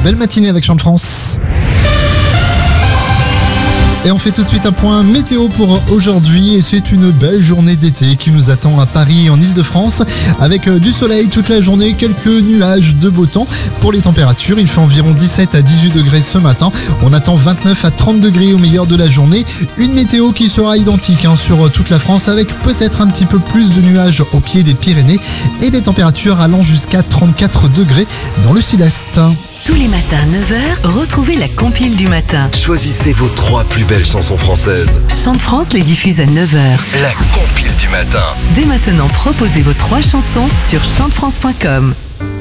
belle matinée avec Chant de France. Et on fait tout de suite un point météo pour aujourd'hui et c'est une belle journée d'été qui nous attend à Paris en Ile-de-France avec du soleil toute la journée, quelques nuages de beau temps. Pour les températures, il fait environ 17 à 18 degrés ce matin. On attend 29 à 30 degrés au meilleur de la journée. Une météo qui sera identique sur toute la France avec peut-être un petit peu plus de nuages au pied des Pyrénées et des températures allant jusqu'à 34 degrés dans le sud-est. Tous les matins à 9h, retrouvez la compile du matin. Choisissez vos 3 plus belles chansons françaises. Chant de France les diffuse à 9h. La compile du matin. Dès maintenant, proposez vos 3 chansons sur chantefrance.com.